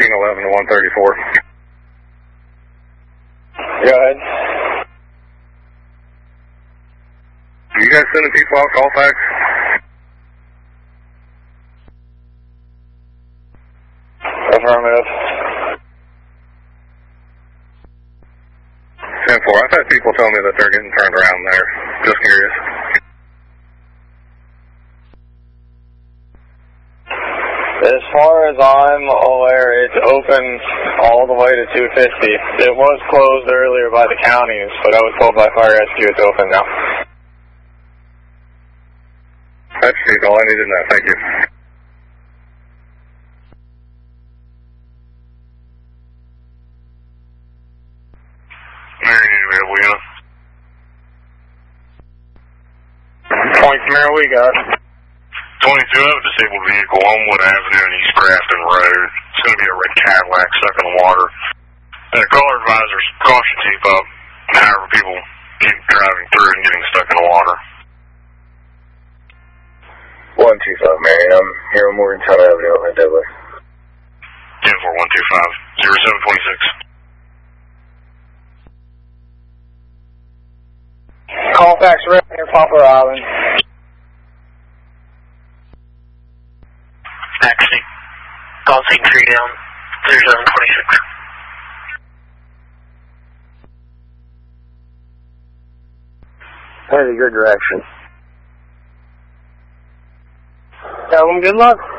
reading 11 to 134. Go ahead. Are you guys sending people out Colfax? Affirmative. 10-4. I've had people tell me that they're getting turned around there. Just curious. As far as I'm aware, it's open all the way to 250. It was closed earlier by the counties, but I was told by fire rescue it's open now. That's all I needed to know. Thank you. Marion, Atlanta. Point Camaro, we got 22 of a disabled vehicle on Wood Avenue and East Grafton Road. It's going to be a red Cadillac stuck in the water. And the caller advisors caution tape up. However, people keep driving through and getting stuck in the water. 125, Marion. I'm here on Morgantown Avenue on Douglas. 10-4, 125, 0726. Colfax Road near Poplar Island. Taxi. Call seat 3 down, 3726. Headed your direction. Tell them good luck.